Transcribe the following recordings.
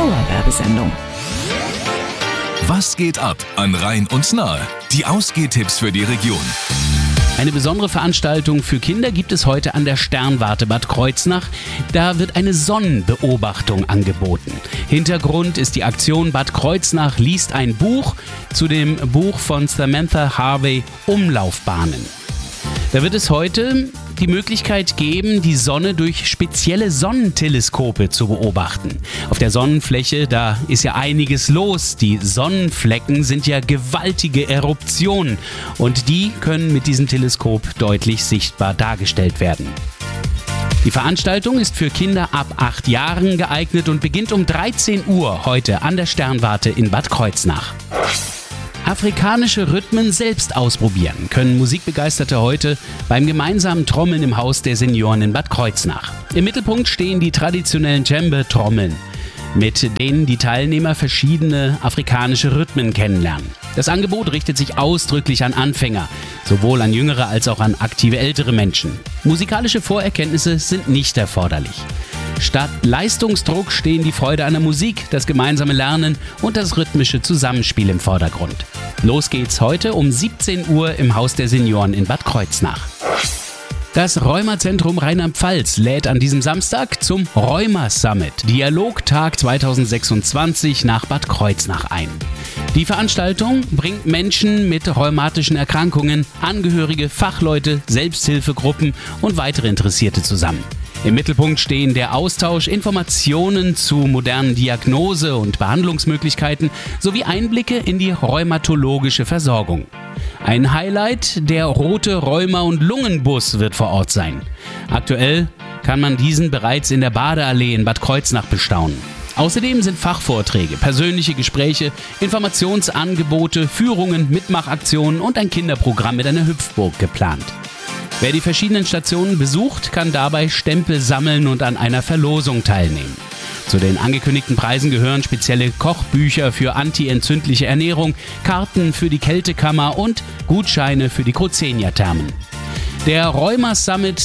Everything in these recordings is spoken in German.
Dauerwerbesendung. Was geht ab an Rhein und Nahe? Die Ausgehtipps für die Region. Eine besondere Veranstaltung für Kinder gibt es heute an der Sternwarte Bad Kreuznach. Da wird eine Sonnenbeobachtung angeboten. Hintergrund ist die Aktion Bad Kreuznach liest ein Buch zu dem Buch von Samantha Harvey Umlaufbahnen. Da wird es heute die Möglichkeit geben, die Sonne durch spezielle Sonnenteleskope zu beobachten. Auf der Sonnenfläche, da ist ja einiges los. Die Sonnenflecken sind ja gewaltige Eruptionen und die können mit diesem Teleskop deutlich sichtbar dargestellt werden. Die Veranstaltung ist für Kinder ab 8 Jahren geeignet und beginnt um 13 Uhr heute an der Sternwarte in Bad Kreuznach. Afrikanische Rhythmen selbst ausprobieren können Musikbegeisterte heute beim gemeinsamen Trommeln im Haus der Senioren in Bad Kreuznach. Im Mittelpunkt stehen die traditionellen Djembe-Trommeln, mit denen die Teilnehmer verschiedene afrikanische Rhythmen kennenlernen. Das Angebot richtet sich ausdrücklich an Anfänger, sowohl an jüngere als auch an aktive ältere Menschen. Musikalische Vorerkenntnisse sind nicht erforderlich. Statt Leistungsdruck stehen die Freude an der Musik, das gemeinsame Lernen und das rhythmische Zusammenspiel im Vordergrund. Los geht's heute um 17 Uhr im Haus der Senioren in Bad Kreuznach. Das Rheumazentrum Rheinland-Pfalz lädt an diesem Samstag zum Rheuma-Summit, Dialogtag 2026 nach Bad Kreuznach ein. Die Veranstaltung bringt Menschen mit rheumatischen Erkrankungen, Angehörige, Fachleute, Selbsthilfegruppen und weitere Interessierte zusammen. Im Mittelpunkt stehen der Austausch, Informationen zu modernen Diagnose- und Behandlungsmöglichkeiten sowie Einblicke in die rheumatologische Versorgung. Ein Highlight, der rote Rheuma- und Lungenbus wird vor Ort sein. Aktuell kann man diesen bereits in der Badeallee in Bad Kreuznach bestaunen. Außerdem sind Fachvorträge, persönliche Gespräche, Informationsangebote, Führungen, Mitmachaktionen und ein Kinderprogramm mit einer Hüpfburg geplant. Wer die verschiedenen Stationen besucht, kann dabei Stempel sammeln und an einer Verlosung teilnehmen. Zu den angekündigten Preisen gehören spezielle Kochbücher für antientzündliche Ernährung, Karten für die Kältekammer und Gutscheine für die Crozenia-Thermen. Der Rheuma Summit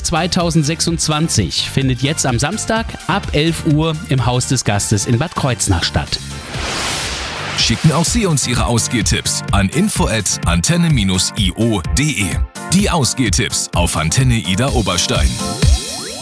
2026 findet jetzt am Samstag ab 11 Uhr im Haus des Gastes in Bad Kreuznach statt. Schicken auch Sie uns Ihre Ausgehtipps an info@antenne-io.de. Die Ausgehtipps auf Antenne Ida Oberstein.